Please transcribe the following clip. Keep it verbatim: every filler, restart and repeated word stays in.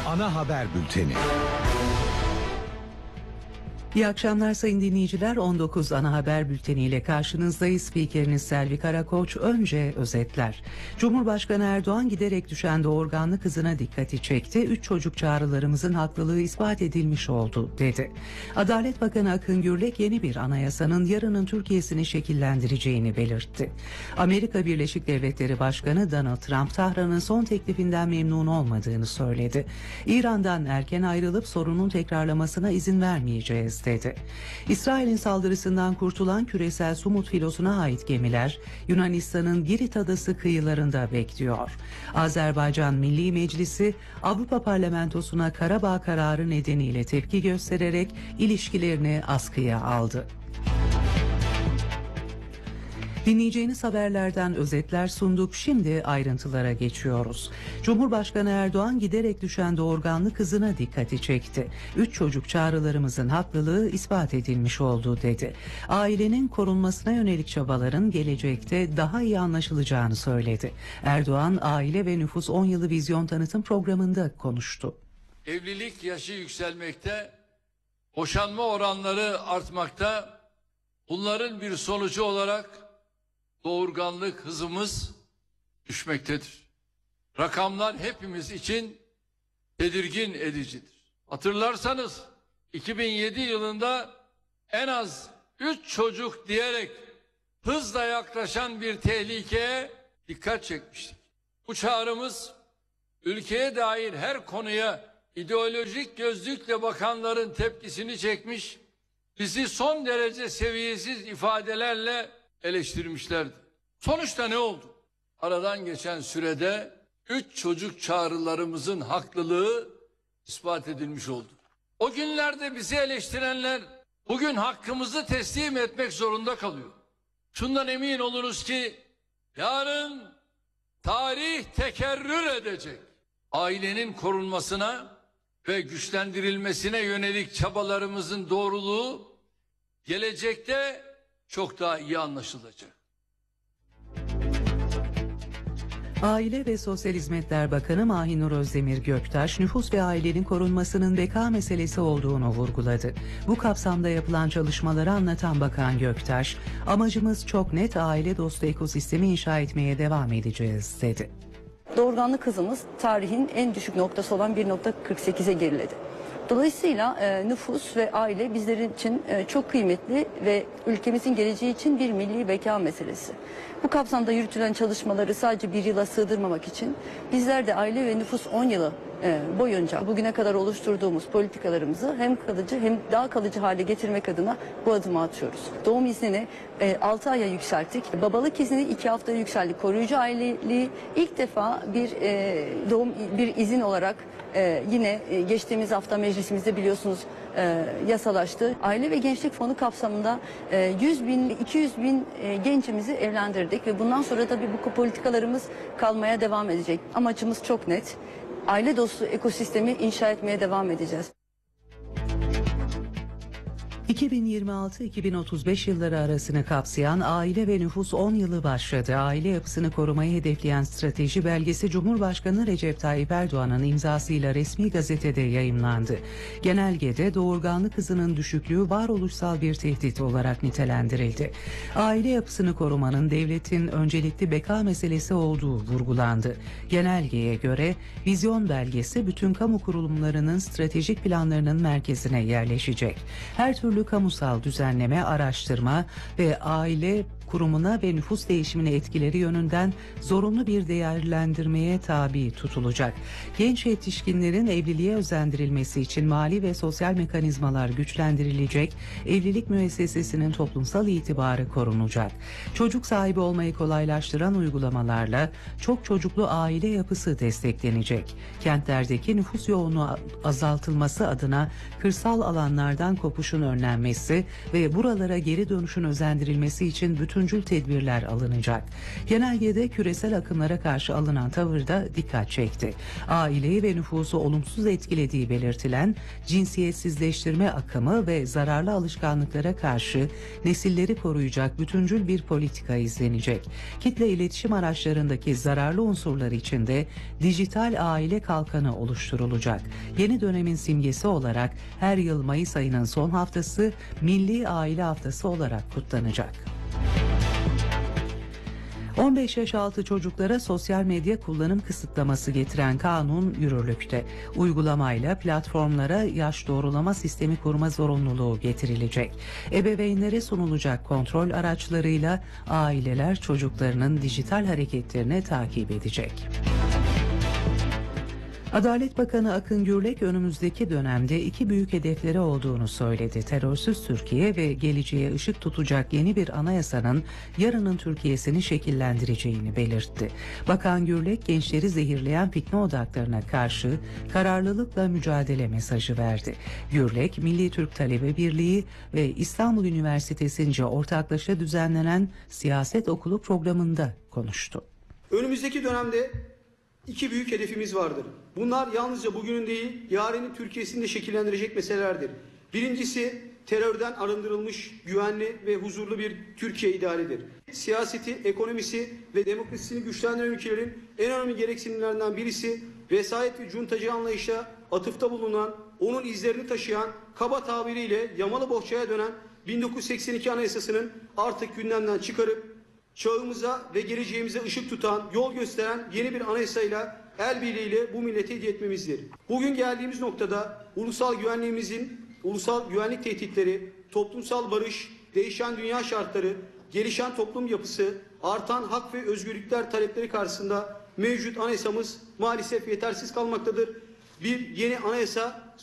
Ana haber bülteni. İyi akşamlar sayın dinleyiciler. on dokuz ana haber bülteniyle karşınızdayız. Spikeriniz Selvi Karakoç. Önce özetler. Cumhurbaşkanı Erdoğan giderek düşen doğurganlık hızına dikkati çekti. Üç çocuk çağrılarımızın haklılığı ispat edilmiş oldu dedi. Adalet Bakanı Akın Gürlek yeni bir anayasanın yarının Türkiye'sini şekillendireceğini belirtti. Amerika Birleşik Devletleri Başkanı Donald Trump Tahran'ın son teklifinden memnun olmadığını söyledi. İran'dan erken ayrılıp sorunun tekrarlamasına izin vermeyeceğiz dedi. İsrail'in saldırısından kurtulan küresel Sumut filosuna ait gemiler Yunanistan'ın Girit adası kıyılarında bekliyor. Azerbaycan Milli Meclisi Avrupa Parlamentosu'na Karabağ kararı nedeniyle tepki göstererek ilişkilerini askıya aldı. Dinleyeceğiniz haberlerden özetler sunduk. Şimdi ayrıntılara geçiyoruz. Cumhurbaşkanı Erdoğan giderek düşen doğurganlık hızına dikkati çekti. Üç çocuk çağrılarımızın haklılığı ispat edilmiş oldu dedi. Ailenin korunmasına yönelik çabaların gelecekte daha iyi anlaşılacağını söyledi. Erdoğan aile ve nüfus on yılı vizyon tanıtım programında konuştu. Evlilik yaşı yükselmekte, boşanma oranları artmakta. Bunların bir sonucu olarak doğurganlık hızımız düşmektedir. Rakamlar hepimiz için tedirgin edicidir. Hatırlarsanız iki bin yedi yılında en az üç çocuk diyerek hızla yaklaşan bir tehlikeye dikkat çekmiştik. Bu çağrımız ülkeye dair her konuya ideolojik gözlükle bakanların tepkisini çekmiş, bizi son derece seviyesiz ifadelerle eleştirmişlerdi. Sonuçta ne oldu? Aradan geçen sürede üç çocuk çağrılarımızın haklılığı ispat edilmiş oldu. O günlerde bizi eleştirenler bugün hakkımızı teslim etmek zorunda kalıyor. Şundan emin olunuz ki yarın tarih tekerrür edecek. Ailenin korunmasına ve güçlendirilmesine yönelik çabalarımızın doğruluğu gelecekte çok daha iyi anlaşılacak. Aile ve Sosyal Hizmetler Bakanı Mahinur Özdemir Göktaş, nüfus ve ailenin korunmasının beka meselesi olduğunu vurguladı. Bu kapsamda yapılan çalışmaları anlatan Bakan Göktaş, amacımız çok net, aile dostu ekosistemi inşa etmeye devam edeceğiz dedi. Doğurganlık hızımız tarihin en düşük noktası olan bir nokta kırk sekize geriledi. Dolayısıyla e, nüfus ve aile bizlerin için e, çok kıymetli ve ülkemizin geleceği için bir milli beka meselesi. Bu kapsamda yürütülen çalışmaları sadece bir yıla sığdırmamak için bizler de aile ve nüfus on yılı e, boyunca bugüne kadar oluşturduğumuz politikalarımızı hem kalıcı hem daha kalıcı hale getirmek adına bu adımı atıyoruz. Doğum iznini e, altı aya yükselttik. Babalık iznini iki haftaya yükselttik. Koruyucu aileliği ilk defa bir e, doğum bir izin olarak e, yine e, geçtiğimiz hafta meclisimizde biliyorsunuz e, yasalaştı. Aile ve Gençlik Fonu kapsamında e, yüz bin iki yüz bin e, gencimizi evlendirdik ve bundan sonra tabii bu politikalarımız kalmaya devam edecek. Amacımız çok net. Aile dostu ekosistemi inşa etmeye devam edeceğiz. iki bin yirmi altı iki bin otuz beş yılları arasını kapsayan aile ve nüfus on yılı başladı. Aile yapısını korumayı hedefleyen strateji belgesi Cumhurbaşkanı Recep Tayyip Erdoğan'ın imzasıyla resmi gazetede yayımlandı. Genelgede doğurganlık hızının düşüklüğü varoluşsal bir tehdit olarak nitelendirildi. Aile yapısını korumanın devletin öncelikli beka meselesi olduğu vurgulandı. Genelgeye göre vizyon belgesi bütün kamu kurumlarının stratejik planlarının merkezine yerleşecek. Her türlü kamusal düzenleme, araştırma ve aile kurumuna ve nüfus değişimine etkileri yönünden zorunlu bir değerlendirmeye tabi tutulacak. Genç yetişkinlerin evliliğe özendirilmesi için mali ve sosyal mekanizmalar güçlendirilecek, evlilik müessesesinin toplumsal itibarı korunacak. Çocuk sahibi olmayı kolaylaştıran uygulamalarla çok çocuklu aile yapısı desteklenecek. Kentlerdeki nüfus yoğunluğu azaltılması adına kırsal alanlardan kopuşun önlenmesi ve buralara geri dönüşün özendirilmesi için bütün bütüncül tedbirler alınacak. Genelgede küresel akımlara karşı alınan tavır da dikkat çekti. Aileyi ve nüfusu olumsuz etkilediği belirtilen cinsiyetsizleştirme akımı ve zararlı alışkanlıklara karşı nesilleri koruyacak bütüncül bir politika izlenecek. Kitle iletişim araçlarındaki zararlı unsurlar içinde dijital aile kalkanı oluşturulacak. Yeni dönemin simgesi olarak her yıl Mayıs ayının son haftası Milli Aile Haftası olarak kutlanacak. on beş yaş altı çocuklara sosyal medya kullanım kısıtlaması getiren kanun yürürlükte. Uygulamayla platformlara yaş doğrulama sistemi kurma zorunluluğu getirilecek. Ebeveynlere sunulacak kontrol araçlarıyla aileler çocuklarının dijital hareketlerini takip edecek. Adalet Bakanı Akın Gürlek önümüzdeki dönemde iki büyük hedefleri olduğunu söyledi. Terörsüz Türkiye ve geleceğe ışık tutacak yeni bir anayasanın yarının Türkiye'sini şekillendireceğini belirtti. Bakan Gürlek gençleri zehirleyen fitne odaklarına karşı kararlılıkla mücadele mesajı verdi. Gürlek, Milli Türk Talebe Birliği ve İstanbul Üniversitesi'nce ortaklaşa düzenlenen siyaset okulu programında konuştu. Önümüzdeki dönemde İki büyük hedefimiz vardır. Bunlar yalnızca bugünün değil, yarının Türkiye'sini de şekillendirecek meselelerdir. Birincisi, terörden arındırılmış, güvenli ve huzurlu bir Türkiye idealidir. Siyaseti, ekonomisi ve demokrasisini güçlendiren ülkelerin en önemli gereksinimlerinden birisi, vesayet ve cuntacı anlayışa atıfta bulunan, onun izlerini taşıyan, kaba tabiriyle yamalı bohçaya dönen bin dokuz yüz seksen iki Anayasası'nın artık gündemden çıkarıp, çağımıza ve geleceğimize ışık tutan, yol gösteren yeni bir anayasayla el birliğiyle bu millete hediye etmemizdir. Bugün geldiğimiz noktada ulusal güvenliğimizin, ulusal güvenlik tehditleri, toplumsal barış, değişen dünya şartları, gelişen toplum yapısı, artan hak ve özgürlükler talepleri karşısında mevcut anayasamız maalesef yetersiz kalmaktadır. Bir yeni anayasa